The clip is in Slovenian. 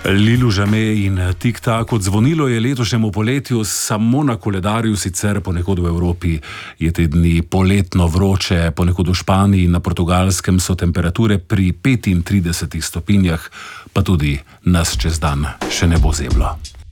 Lilu Žame in Tik-tak odzvonilo je letošnjemu poletju samo na koledarju, sicer ponekod v Evropi je te dni poletno vroče, ponekod v Španiji in na Portugalskem so temperature pri 35 stopinjah, pa tudi nas čez dan še ne bo zeblo.